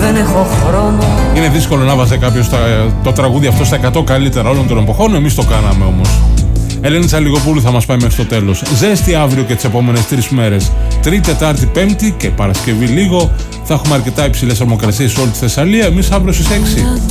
δεν έχω χρόνο. Είναι δύσκολο να βάζε κάποιος το τραγούδι αυτό στα 100 καλύτερα όλων των εποχών. Εμείς το κάναμε όμως. Ελένη Τσαλιγοπούλου θα μας πάει μέχρι το τέλος. Ζέστη αύριο και τις επόμενες 3 μέρες. Τρίτη, Τετάρτη, Πέμπτη και Παρασκευή λίγο. Θα έχουμε αρκετά υψηλές θερμοκρασίες σε όλη τη Θεσσαλία. Εμείς αύριο στις 6.